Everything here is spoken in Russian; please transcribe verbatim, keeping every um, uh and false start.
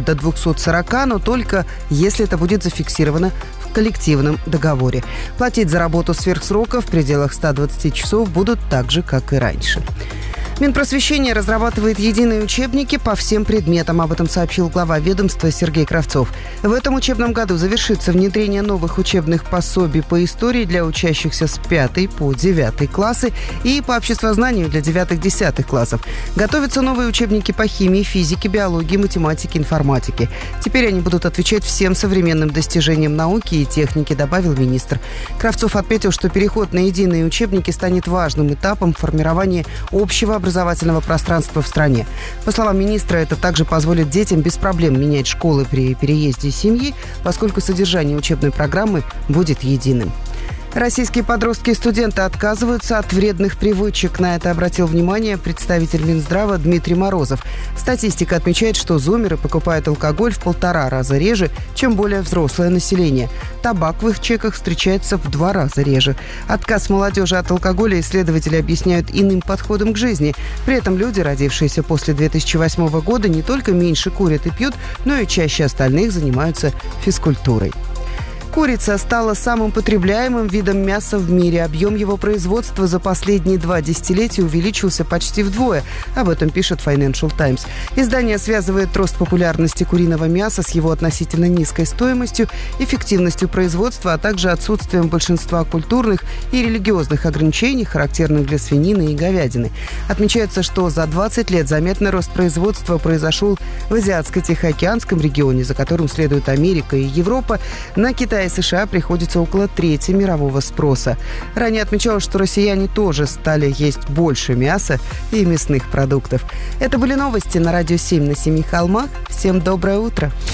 до двухсот сорока, но только если это будет зафиксировано в коллективном договоре. Платить за работу сверх срока в пределах ста двадцати часов будут так же, как и раньше. Минпросвещение разрабатывает единые учебники по всем предметам. Об этом сообщил глава ведомства Сергей Кравцов. В этом учебном году завершится внедрение новых учебных пособий по истории для учащихся с пятого по девятый классы и по обществознанию для девятых-десятых классов. Готовятся новые учебники по химии, физике, биологии, математике, информатике. Теперь они будут отвечать всем современным достижениям науки и техники, добавил министр. Кравцов отметил, что переход на единые учебники станет важным этапом формирования общего образования образовательного пространства в стране. По словам министра, это также позволит детям без проблем менять школы при переезде семьи, поскольку содержание учебной программы будет единым. Российские подростки и студенты отказываются от вредных привычек. На это обратил внимание представитель Минздрава Дмитрий Морозов. Статистика отмечает, что зумеры покупают алкоголь в полтора раза реже, чем более взрослое население. Табак в их чеках встречается в два раза реже. Отказ молодежи от алкоголя исследователи объясняют иным подходом к жизни. При этом люди, родившиеся после две тысячи восьмого года, не только меньше курят и пьют, но и чаще остальных занимаются физкультурой. Курица стала самым потребляемым видом мяса в мире. Объем его производства за последние два десятилетия увеличился почти вдвое. Об этом пишет Financial Times. Издание связывает рост популярности куриного мяса с его относительно низкой стоимостью, эффективностью производства, а также отсутствием большинства культурных и религиозных ограничений, характерных для свинины и говядины. Отмечается, что за двадцать лет заметный рост производства произошел в Азиатско-Тихоокеанском регионе, за которым следуют Америка и Европа. На Китай и США приходится около трети мирового спроса. Ранее отмечалось, что россияне тоже стали есть больше мяса и мясных продуктов. Это были новости на Радио семь на Семи холмах. Всем доброе утро.